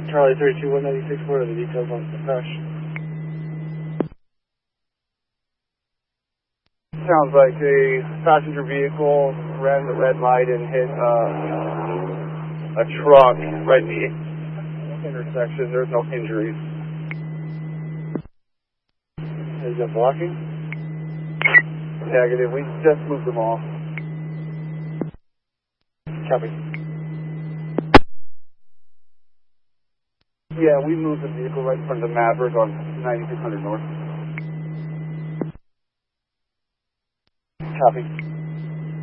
Charlie 32196, what are the details on the crash? Sounds like a passenger vehicle ran the red light and hit a truck right in the intersection. There's no injuries. Is it blocking? Negative. We just moved them off. Copy. Yeah, we moved the vehicle right in front of the Maverick on 9600 North. Copy.